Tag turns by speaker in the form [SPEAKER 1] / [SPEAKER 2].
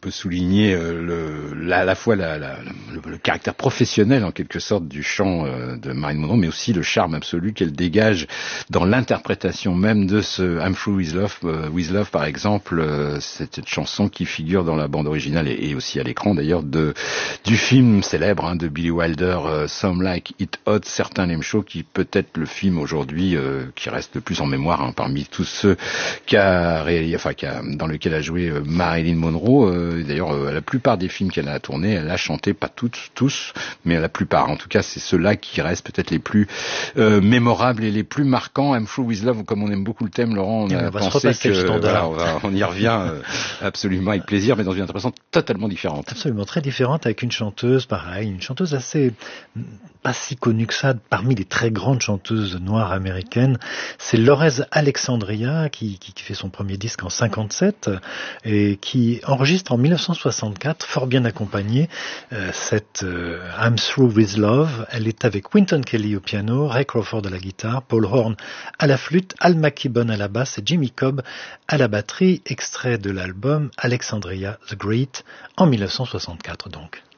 [SPEAKER 1] peut souligner à la fois le caractère professionnel en quelque sorte du chant de Marilyn Monroe, mais aussi le charme absolu qu'elle dégage dans l'interprétation même de ce I'm Through With Love par exemple, cette chanson qui figure dans la bande originale et aussi à l'écran d'ailleurs du film célèbre de Billy Wilder, Some Like It Hot, certains l'aiment chaud, qui peut être le film aujourd'hui qui reste le plus en mémoire parmi tous ceux dans lequel a joué Marilyn Monroe. D'ailleurs, la plupart des films qu'elle a tournés, elle a chanté, pas tous, mais la plupart. En tout cas, c'est ceux-là qui restent peut-être les plus mémorables et les plus marquants. I'm Through With Love, comme on aime beaucoup le thème, Laurent, on a pensé que on y revient absolument avec plaisir, mais dans une interprétation totalement différente.
[SPEAKER 2] Absolument, très différente, avec une chanteuse, pareil, une chanteuse assez pas si connue que ça, parmi les très grandes chanteuses noires américaines. C'est Lorez Alexandria qui fait son premier disque en 57 et qui enregistre en 1964, fort bien accompagnée, cette I'm Through With Love. Elle est avec Wynton Kelly au piano, Ray Crawford à la guitare, Paul Horn à la flûte, Al McKibben à la basse et Jimmy Cobb à la batterie, extrait de l'album Alexandria the Great en 1964 donc.